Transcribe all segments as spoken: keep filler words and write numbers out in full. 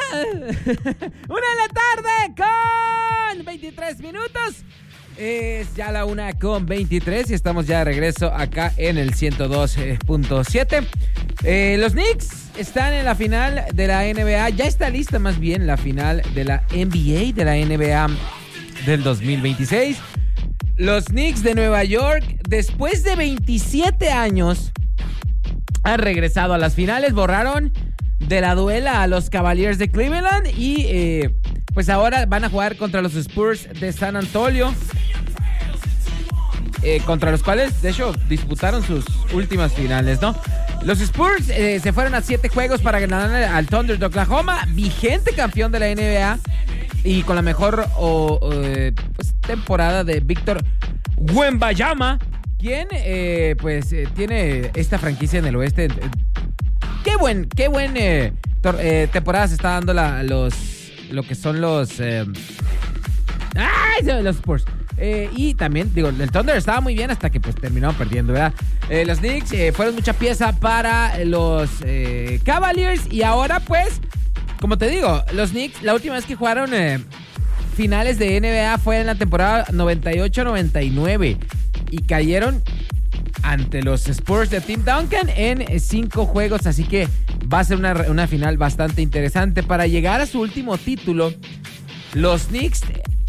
Una de la tarde con veintitrés minutos. Es ya la una con veintitrés y estamos ya de regreso acá en el ciento dos punto siete. Eh, los Knicks están en la final de la N B A. Ya está lista más bien la final de la N B A, de la N B A del dos mil veintiséis. Los Knicks de Nueva York, después de veintisiete años, han regresado a las finales. Borraron de la duela a los Cavaliers de Cleveland y eh, pues ahora van a jugar contra los Spurs de San Antonio, eh, contra los cuales de hecho disputaron sus últimas finales, ¿no? Los Spurs eh, se fueron a siete juegos para ganar al Thunder de Oklahoma, vigente campeón de la N B A y con la mejor o, o, eh, pues, temporada de Víctor Wembanyama, quien eh, pues eh, tiene esta franquicia en el oeste. Eh, qué buen, qué buen eh, tor- eh, temporada se está dando la, los lo que son los eh, ¡ay! Los Spurs. Eh, y también, digo, el Thunder estaba muy bien hasta que pues terminaron perdiendo, ¿verdad? Eh, los Knicks eh, fueron mucha pieza para los eh, Cavaliers y ahora pues, como te digo, los Knicks, la última vez que jugaron eh, finales de N B A fue en la temporada noventa y ocho noventa y nueve y cayeron ante los Spurs de Tim Duncan en cinco juegos, así que va a ser una, una final bastante interesante. Para llegar a su último título, los Knicks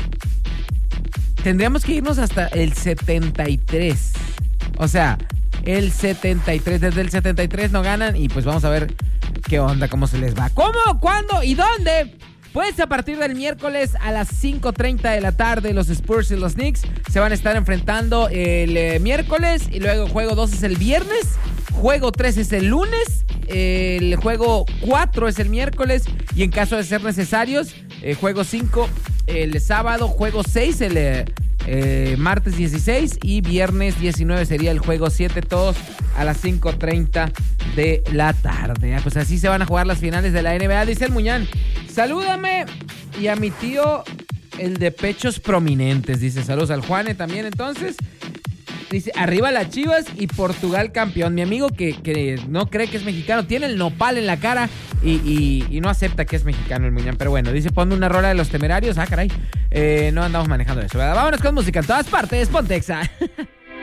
tendríamos que irnos hasta el setenta y tres. O sea, el setenta y tres. Desde el setenta y tres no ganan y pues vamos a ver qué onda, cómo se les va. ¿Cómo? ¿Cuándo? ¿Y dónde? Pues a partir del miércoles a las cinco treinta de la tarde, los Spurs y los Knicks se van a estar enfrentando el eh, miércoles y luego juego dos es el viernes, juego tres es el lunes, eh, el juego cuatro es el miércoles y en caso de ser necesarios, eh, juego cinco el sábado, juego seis el eh, eh, martes dieciséis y viernes diecinueve sería el juego siete, todos a las cinco treinta de la tarde. Pues así se van a jugar las finales de la N B A, dice el Muñán. Salúdame y a mi tío, el de pechos prominentes, dice. Saludos al Juane también, entonces. Dice, arriba las Chivas y Portugal campeón. Mi amigo que, que no cree que es mexicano, tiene el nopal en la cara y, y, y no acepta que es mexicano el Muñán. Pero bueno, dice, ponme una rola de Los Temerarios. Ah, caray, eh, no andamos manejando eso, ¿verdad? Vámonos con música en todas partes, Pontexa.